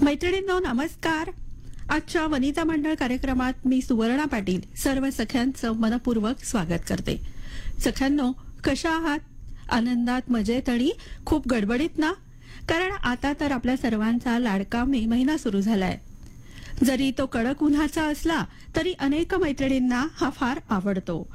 मैत्रिणींनो नमस्कार. आजच्या वनिता मंडळ कार्यक्रमात मी सुवर्णा पाटील सर्व सख्यांचं मनपूर्वक स्वागत करते. सख्यांनो, कशा आहात? आनंदात, मजेत आणि खूप गडबडीत ना? कारण आता तर आपल्या सर्वांचा लाडका मे महिना सुरू झालाय. जरी तो कडक उन्हाचा असला तरी अनेक मैत्रिणींना हा फार आवडतो.